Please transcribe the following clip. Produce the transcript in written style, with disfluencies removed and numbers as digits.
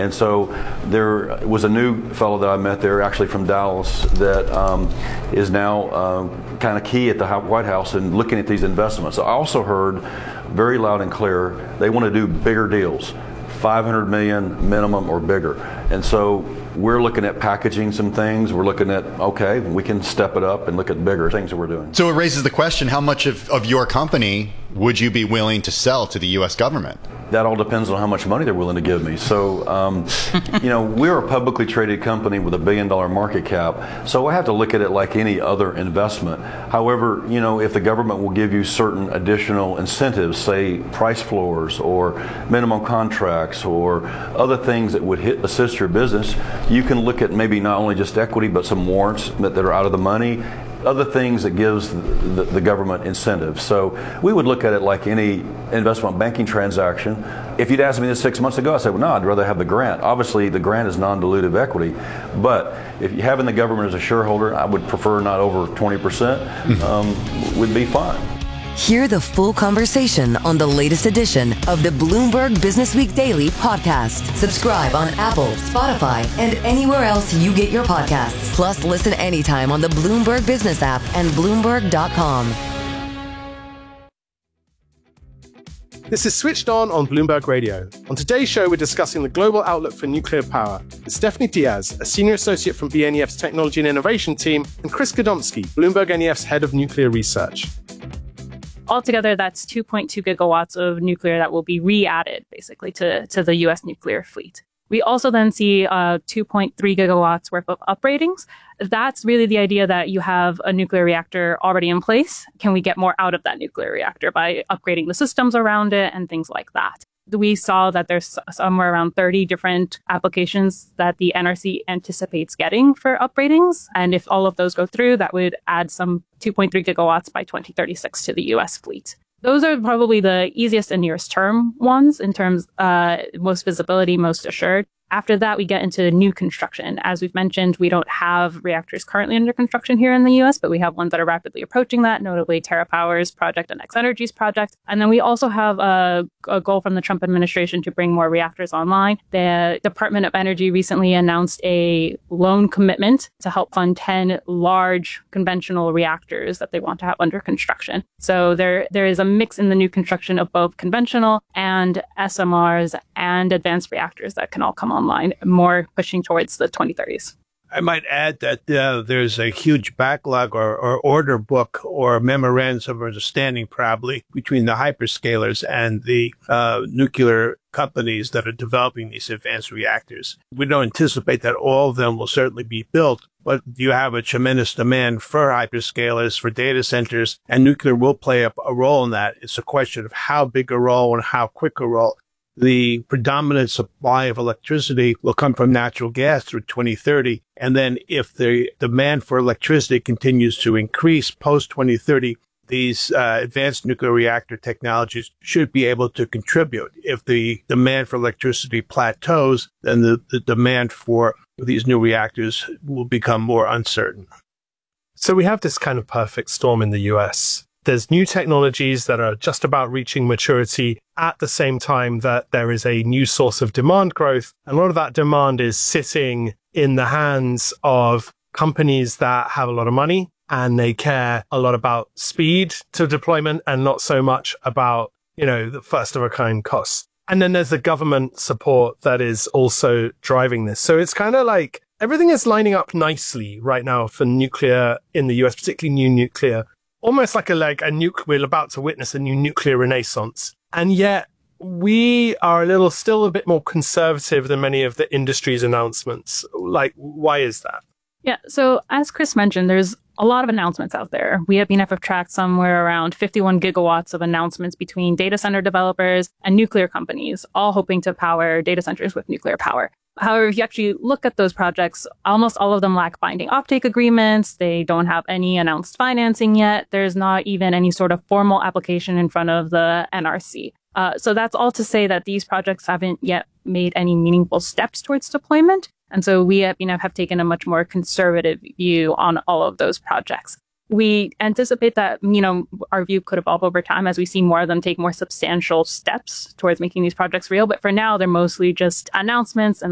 And so there was a new fellow that I met there, actually from Dallas, that is now kind of key at the White House and looking at these investments. I also heard very loud and clear they want to do bigger deals, 500 million minimum or bigger. And so we're looking at packaging some things. We're looking at, okay, we can step it up and look at bigger things that we're doing. So it raises the question, how much of your company would you be willing to sell to the U.S. government? That all depends on how much money they're willing to give me. So, we're a publicly traded company with $1 billion market cap, so I have to look at it like any other investment. However, if the government will give you certain additional incentives, say price floors or minimum contracts or other things that would assist your business, you can look at maybe not only just equity, but some warrants that are out of the money, other things that gives the government incentives. So we would look at it like any investment banking transaction. If you'd asked me this 6 months ago, I said, well, no, I'd rather have the grant. Obviously, the grant is non-dilutive equity, but if you having the government as a shareholder, I would prefer not over 20%, would be fine. Hear the full conversation on the latest edition of the Bloomberg Businessweek Daily podcast. Subscribe on Apple, Spotify, and anywhere else you get your podcasts. Plus, listen anytime on the Bloomberg Business app and Bloomberg.com. This is Switched On Bloomberg Radio. On today's show, we're discussing the global outlook for nuclear power with Stephanie Diaz, a senior associate from BNEF's Technology and Innovation team, and Chris Gadomski, Bloomberg NEF's head of nuclear research. Altogether, that's 2.2 gigawatts of nuclear that will be re-added, basically, to the U.S. nuclear fleet. We also then see 2.3 gigawatts worth of upgradings. That's really the idea that you have a nuclear reactor already in place. Can we get more out of that nuclear reactor by upgrading the systems around it and things like that? We saw that there's somewhere around 30 different applications that the NRC anticipates getting for upgradings. And if all of those go through, that would add some 2.3 gigawatts by 2036 to the U.S. fleet. Those are probably the easiest and nearest term ones in terms most visibility, most assured. After that, we get into new construction. As we've mentioned, we don't have reactors currently under construction here in the U.S., but we have ones that are rapidly approaching that, notably TerraPower's project and X-Energy's project. And then we also have a goal from the Trump administration to bring more reactors online. The Department of Energy recently announced a loan commitment to help fund 10 large conventional reactors that they want to have under construction. So there is a mix in the new construction of both conventional and SMRs and advanced reactors that can all come online, more pushing towards the 2030s. I might add that there's a huge backlog or order book or memorandums of understanding probably between the hyperscalers and the nuclear companies that are developing these advanced reactors. We don't anticipate that all of them will certainly be built, but you have a tremendous demand for hyperscalers, for data centers, and nuclear will play a role in that. It's a question of how big a role and how quick a role. The predominant supply of electricity will come from natural gas through 2030. And then if the demand for electricity continues to increase post 2030, these advanced nuclear reactor technologies should be able to contribute. If the demand for electricity plateaus, then the demand for these new reactors will become more uncertain. So we have this kind of perfect storm in the US. There's new technologies that are just about reaching maturity at the same time that there is a new source of demand growth. And a lot of that demand is sitting in the hands of companies that have a lot of money and they care a lot about speed to deployment and not so much about, the first of a kind costs. And then there's the government support that is also driving this. So it's kind of like everything is lining up nicely right now for nuclear in the US, particularly new nuclear. Almost like we're about to witness a new nuclear renaissance. And yet we are still a bit more conservative than many of the industry's announcements. Like, why is that? Yeah. So as Chris mentioned, there's a lot of announcements out there. We at BNEF have tracked somewhere around 51 gigawatts of announcements between data center developers and nuclear companies, all hoping to power data centers with nuclear power. However, if you actually look at those projects, almost all of them lack binding offtake agreements. They don't have any announced financing yet. There's not even any sort of formal application in front of the NRC. So that's all to say that these projects haven't yet made any meaningful steps towards deployment. And so we at BNEF have taken a much more conservative view on all of those projects. We anticipate that, our view could evolve over time as we see more of them take more substantial steps towards making these projects real. But for now, they're mostly just announcements and